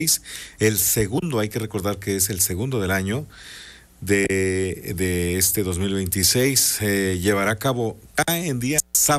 El segundo, hay que recordar que es el segundo del año de este 2026. Se llevará a cabo en día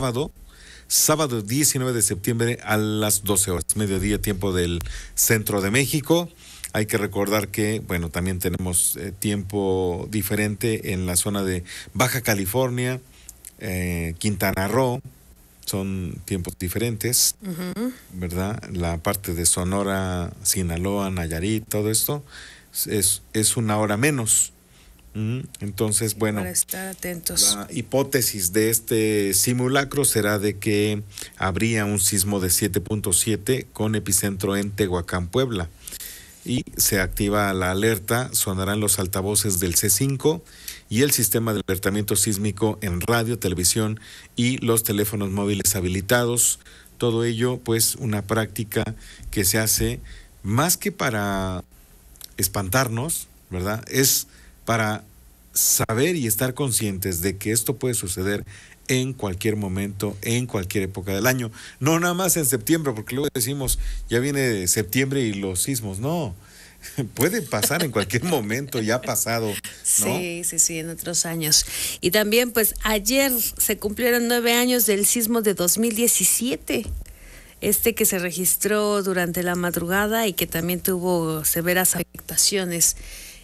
sábado 19 de septiembre a las 12 horas, mediodía, tiempo del centro de México. Hay que recordar que, bueno, también tenemos tiempo diferente en la zona de Baja California, Quintana Roo, son tiempos diferentes, ¿verdad? La parte de Sonora, Sinaloa, Nayarit, todo esto es una hora menos. Entonces, bueno, para estar atentos. La hipótesis de este simulacro será de que habría un sismo de 7.7 con epicentro en Tehuacán, Puebla. Y se activa la alerta, sonarán los altavoces del C5 y el sistema de alertamiento sísmico en radio, televisión y los teléfonos móviles habilitados. Todo ello, pues, una práctica que se hace más que para espantarnos, ¿verdad? Es para saber y estar conscientes de que esto puede suceder en cualquier momento, en cualquier época del año. No nada más en septiembre, porque luego decimos, ya viene septiembre y los sismos. No, puede pasar en cualquier momento, ya ha pasado, ¿no? Sí, en otros años. Y también, pues, ayer se cumplieron 9 años del sismo de 2017. Que se registró durante la madrugada y que también tuvo severas afectaciones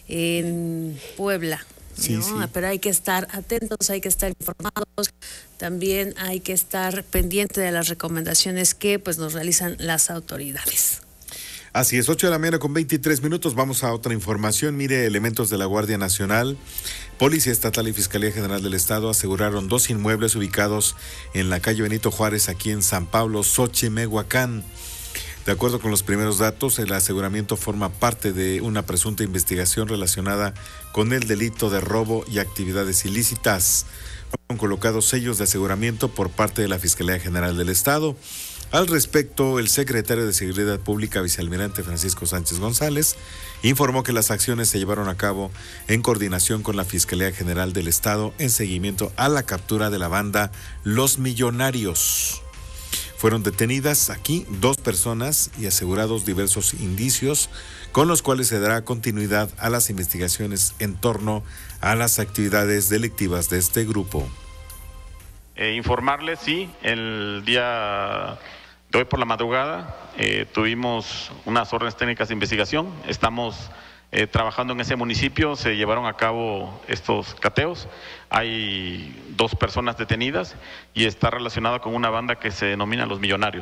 en Puebla. Sí, ¿no? sí. Pero hay que estar atentos, hay que estar informados, también hay que estar pendiente de las recomendaciones que pues nos realizan las autoridades. Así es, 8 de la mañana con 23 minutos, vamos a otra información. Mire, elementos de la Guardia Nacional, Policía Estatal y Fiscalía General del Estado aseguraron 2 inmuebles ubicados en la calle Benito Juárez, aquí en San Pablo, Xochimehuacán. De acuerdo con los primeros datos, el aseguramiento forma parte de una presunta investigación relacionada con el delito de robo y actividades ilícitas. Fueron colocados sellos de aseguramiento por parte de la Fiscalía General del Estado. Al respecto, el secretario de Seguridad Pública, vicealmirante Francisco Sánchez González, informó que las acciones se llevaron a cabo en coordinación con la Fiscalía General del Estado en seguimiento a la captura de la banda Los Millonarios. Fueron detenidas aquí 2 personas y asegurados diversos indicios con los cuales se dará continuidad a las investigaciones en torno a las actividades delictivas de este grupo. Informarles, sí, el día de hoy por la madrugada tuvimos unas órdenes técnicas de investigación, estamos trabajando en ese municipio, se llevaron a cabo estos cateos, hay 2 personas detenidas y está relacionada con una banda que se denomina Los Millonarios.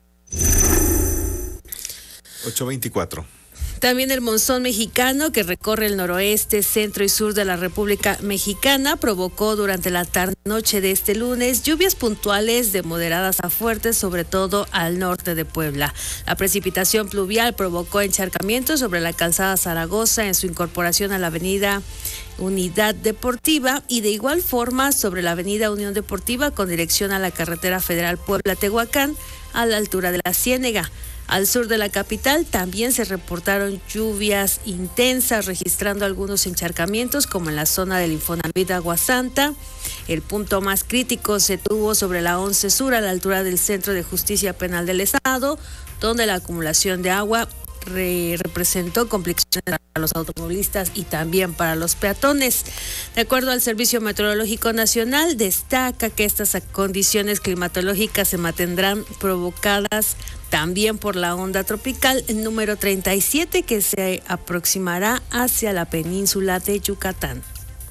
8:24. También el monzón mexicano que recorre el noroeste, centro y sur de la República Mexicana provocó durante la tarde-noche de este lunes lluvias puntuales de moderadas a fuertes, sobre todo al norte de Puebla. La precipitación pluvial provocó encharcamientos sobre la calzada Zaragoza en su incorporación a la avenida Unidad Deportiva y de igual forma sobre la avenida Unión Deportiva con dirección a la carretera federal Puebla-Tehuacán a la altura de la Ciénega. Al sur de la capital también se reportaron lluvias intensas, registrando algunos encharcamientos como en la zona del Infonavit Agua Santa. El punto más crítico se tuvo sobre la 11 Sur a la altura del Centro de Justicia Penal del Estado, donde la acumulación de agua representó complicaciones para los automovilistas y también para los peatones. De acuerdo al Servicio Meteorológico Nacional, destaca que estas condiciones climatológicas se mantendrán provocadas también por la onda tropical número 37 que se aproximará hacia la península de Yucatán.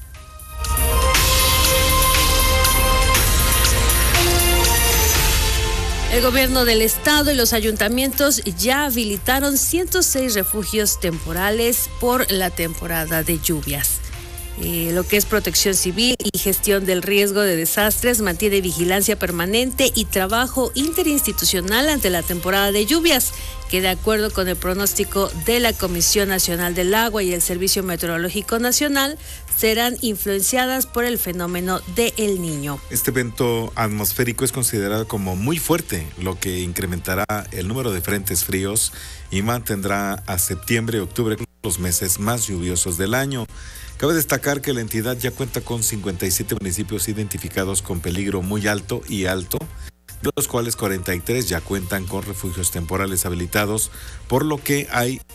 El gobierno del estado y los ayuntamientos ya habilitaron 106 refugios temporales por la temporada de lluvias. Lo que es protección civil y gestión del riesgo de desastres mantiene vigilancia permanente y trabajo interinstitucional ante la temporada de lluvias, que de acuerdo con el pronóstico de la Comisión Nacional del Agua y el Servicio Meteorológico Nacional, serán influenciadas por el fenómeno de El Niño. Este evento atmosférico es considerado como muy fuerte, lo que incrementará el número de frentes fríos y mantendrá a septiembre y octubre los meses más lluviosos del año. Cabe destacar que la entidad ya cuenta con 57 municipios identificados con peligro muy alto y alto, de los cuales 43 ya cuentan con refugios temporales habilitados, por lo que hay